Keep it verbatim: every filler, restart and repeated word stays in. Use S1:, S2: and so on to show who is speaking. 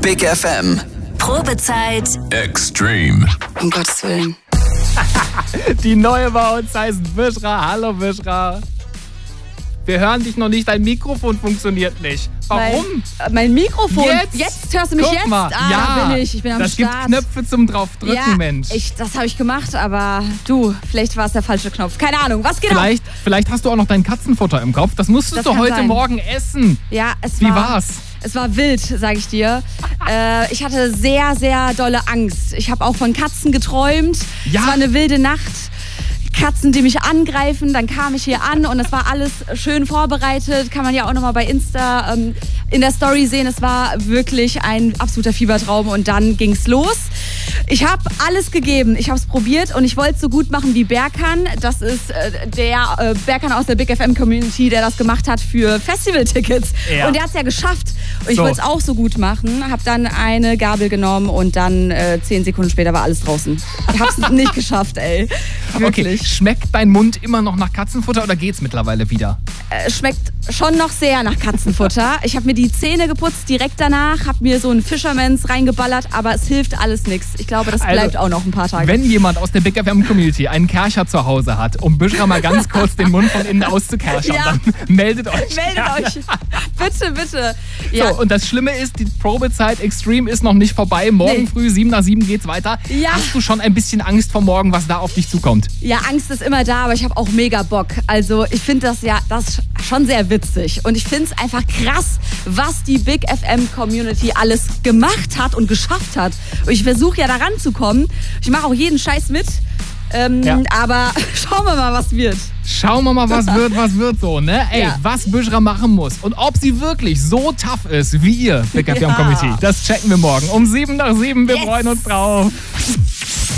S1: Big F M.
S2: Probezeit
S3: Extreme.
S4: Um Gottes Willen.
S5: Die neue bei uns heißt Bishra. Hallo Bishra. Wir hören dich noch nicht, dein Mikrofon funktioniert nicht. Warum?
S4: Mein, mein Mikrofon.
S5: Jetzt?
S4: Jetzt hörst du mich
S5: Guck
S4: jetzt?
S5: Mal.
S4: Ah,
S5: ja,
S4: da bin ich. Ich bin am
S5: das
S4: Start.
S5: gibt Knöpfe zum draufdrücken,
S4: ja,
S5: Mensch.
S4: Ich, das habe ich gemacht, aber du, vielleicht war es der falsche Knopf. Keine Ahnung, was genau?
S5: Vielleicht, vielleicht hast du auch noch dein Katzenfutter im Kopf. Das musstest
S4: Das
S5: du
S4: kann
S5: heute
S4: sein.
S5: Morgen essen.
S4: Ja, es
S5: Wie
S4: war,
S5: war's?
S4: Es war wild, sag ich dir. äh, ich hatte sehr, sehr dolle Angst. Ich habe auch von Katzen geträumt.
S5: Ja.
S4: Es war eine wilde Nacht. Katzen, die mich angreifen. Dann kam ich hier an und es war alles schön vorbereitet. Kann man ja auch nochmal bei Insta ähm, in der Story sehen. Es war wirklich ein absoluter Fiebertraum und dann ging's los. Ich habe alles gegeben. Ich habe es probiert und ich wollte es so gut machen wie Berkan. Das ist äh, der äh, Berkan aus der Big F M Community, der das gemacht hat für Festivaltickets.
S5: Ja.
S4: Und der hat es ja geschafft. Und ich
S5: So.
S4: wollte es auch so gut machen. Habe dann eine Gabel genommen und dann äh, zehn Sekunden später war alles draußen. Ich habe es nicht geschafft, ey. Wirklich.
S5: Okay, schmeckt dein Mund immer noch nach Katzenfutter oder geht's mittlerweile wieder?
S4: Äh, schmeckt schon noch sehr nach Katzenfutter. Ich habe mir die Zähne geputzt direkt danach, habe mir so ein Fisherman's reingeballert, aber es hilft alles nichts. Ich glaube, das bleibt
S5: Also,
S4: auch noch ein paar Tage.
S5: Wenn jemand aus der Big F M Community einen Kercher zu Hause hat, um Bishra mal ganz kurz den Mund von innen auszukerchern,
S4: Ja.
S5: dann meldet euch.
S4: Meldet euch. Bitte, bitte. Ja.
S5: So, und das Schlimme ist, die Probezeit Extreme ist noch nicht vorbei. Morgen
S4: Nee.
S5: früh, sieben nach sieben geht's weiter.
S4: Ja.
S5: Hast du schon ein bisschen Angst vor morgen, was da auf dich zukommt?
S4: Ja, Angst ist immer da, aber ich habe auch mega Bock. Also ich finde das ja das ist schon sehr witzig. Und ich finde es einfach krass, was die Big F M Community alles gemacht hat und geschafft hat. Und ich versuche ja da ranzukommen. Ich mache auch jeden Scheiß mit. Ähm,
S5: Ja.
S4: Aber schauen wir mal, was wird.
S5: Schauen wir mal, was wird, was wird so, ne? Ey,
S4: Ja.
S5: was Bishra machen muss und ob sie wirklich so tough ist wie ihr, Big F M
S4: Ja.
S5: Community, das checken wir morgen um sieben nach sieben. Wir
S4: Yes.
S5: freuen uns drauf.